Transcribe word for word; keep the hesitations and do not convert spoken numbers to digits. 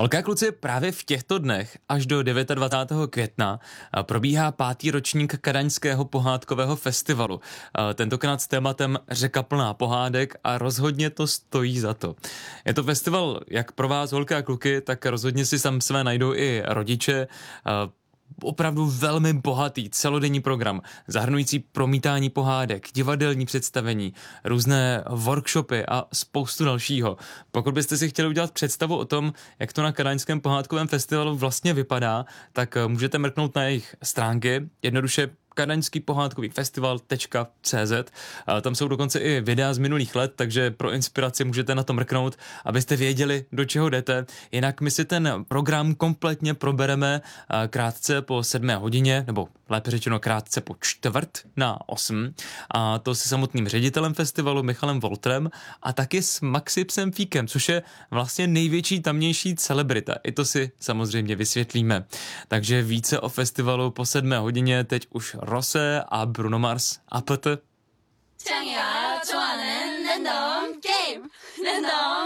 Holky a kluci, právě v těchto dnech až do dvacátého devátého května probíhá pátý ročník Kadaňského pohádkového festivalu. Tentokrát s tématem Řeka plná pohádek a rozhodně to stojí za to. Je to festival jak pro vás, holky a kluky, tak rozhodně si tam své najdou i rodiče. Opravdu velmi bohatý celodenní program, zahrnující promítání pohádek, divadelní představení, různé workshopy a spoustu dalšího. Pokud byste si chtěli udělat představu o tom, jak to na Kadaňském pohádkovém festivalu vlastně vypadá, tak můžete mrknout na jejich stránky, jednoduše kadaňský pohádkový festival tečka cé zet. Tam jsou dokonce i videa z minulých let, takže pro inspiraci můžete na to mrknout, abyste věděli, do čeho jdete. Jinak my si ten program kompletně probereme krátce po sedmé hodině, nebo lépe řečeno krátce po čtvrt na osm. A to se samotným ředitelem festivalu Michalem Woltrem a taky s Maxi Psem-Fíkem, což je vlastně největší tamnější celebrita. I to si samozřejmě vysvětlíme. Takže více o festivalu po sedmé hodině teď už Rosé a Bruno Mars a pé té. 창이가 좋아하는 랜덤 게임 랜덤